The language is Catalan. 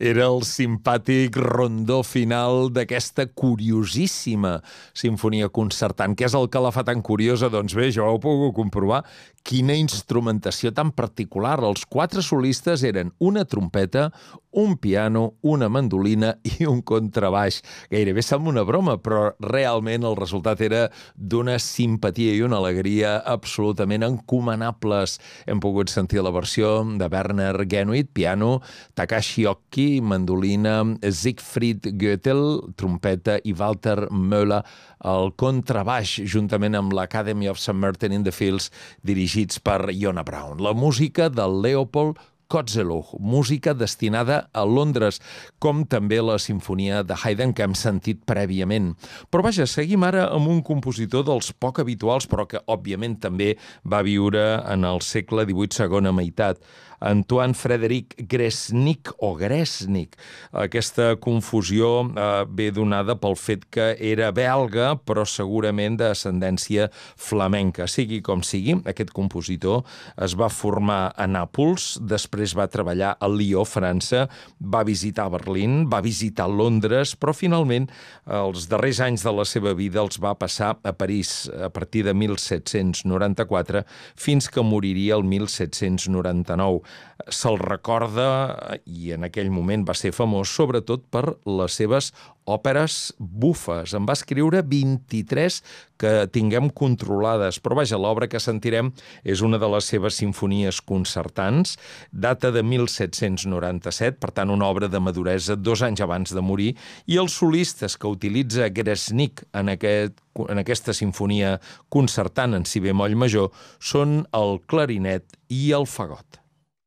Era el simpàtic rondó final d'aquesta curiosíssima sinfonia concertant. Què és el que la fa tan curiosa? Doncs bé, jo ho he pogut comprovar. Quina instrumentació tan particular. Els 4 solistes eren una trompeta, un piano, una mandolina i un contrabaix. Gairebé sembla una broma, però realment el resultat era d'una simpatia i una alegria absolutament encomanables. Hem pogut sentir la versió de Werner Genuit, piano, Takashi Okki, mandolina, Siegfried Goettel, trompeta, i Walter Möller, el contrabaix, juntament amb l'Academy of St. Martin in the Fields, dirigits per Yona Brown. La música de Leopold Kozeluch, música destinada a Londres, com també la sinfonia de Haydn que hem sentit prèviament. Però vaja, seguim ara amb un compositor dels poc habituals, però que òbviament també va viure en el segle XVIII, segona meitat. Antoine Frédéric Gresnik o Gresnik. Aquesta confusió ve donada pel fet que era belga, però segurament d'ascendència flamenca. Sigui com sigui, aquest compositor es va formar a Nàpols, després va treballar a Lió, França, va visitar Berlín, va visitar Londres, però finalment els darrers anys de la seva vida els va passar a París a partir de 1794 fins que moriria el 1799. Se'l recorda, i en aquell moment va ser famós, sobretot per les seves òperes bufes. En va escriure 23 que tinguem controlades, però vaja, l'obra que sentirem és una de les seves sinfonies concertants, data de 1797, per tant una obra de maduresa 2 anys abans de morir, i els solistes que utilitza Gresnik en aquesta sinfonia concertant en si bemoll major són el clarinet i el fagot.